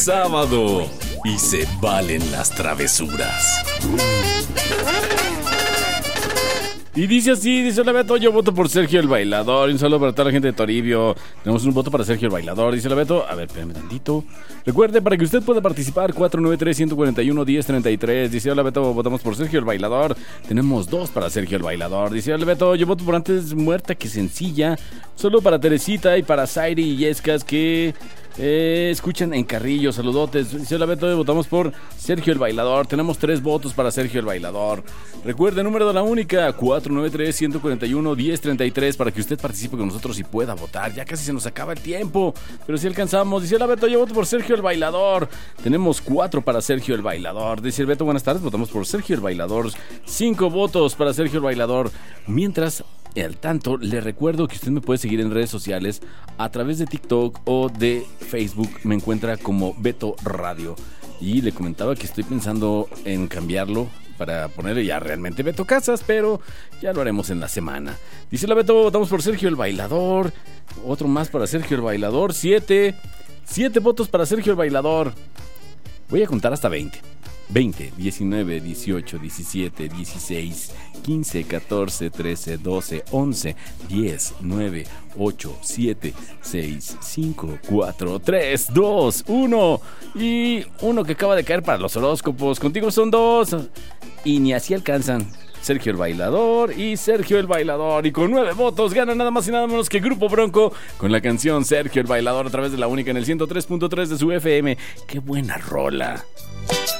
Sábado y se valen las travesuras. Y dice así, dice la Beto, yo voto por Sergio el Bailador. Un saludo para toda la gente de Toribio. Tenemos un voto para Sergio el Bailador, dice la Beto. A ver, espérame tantito. Recuerde, para que usted pueda participar, 493-141-1033. Dice la Beto, votamos por Sergio el Bailador. Tenemos 2 para Sergio el Bailador. Dice la Beto, yo voto por Antes Muerta que Sencilla. Solo para Teresita y para Zairi y Yescas que escuchan en Carrillo. Saludotes. Dice la Beto, votamos por Sergio el Bailador. Tenemos 3 votos para Sergio el Bailador. Recuerde, número de la única, 493-141-1033, para que usted participe con nosotros y pueda votar. Ya casi se nos acaba el tiempo, pero si alcanzamos. Dice la Beto, yo voto por Sergio el Bailador. Tenemos 4 para Sergio el Bailador. Dice el Beto, buenas tardes, votamos por Sergio el Bailador. 5 votos para Sergio el Bailador. Mientras, al tanto, le recuerdo que usted me puede seguir en redes sociales a través de TikTok o de Facebook. Me encuentra como Beto Radio. Y le comentaba que estoy pensando en cambiarlo para ponerle ya realmente Beto Casas, pero ya lo haremos en la semana. Dice la Beto, votamos por Sergio el Bailador. Otro más para Sergio el Bailador. 7 votos para Sergio el Bailador. Voy a contar hasta 20. 20, 19, 18, 17, 16, 15, 14, 13, 12, 11, 10, 9, 8, 7, 6, 5, 4, 3, 2, 1. Y uno que acaba de caer para los horóscopos. Contigo son 2. Y ni así alcanzan. Sergio el Bailador y Sergio el Bailador. Y con 9 votos gana nada más y nada menos que Grupo Bronco con la canción Sergio el Bailador a través de la única en el 103.3 de su FM. ¡Qué buena rola!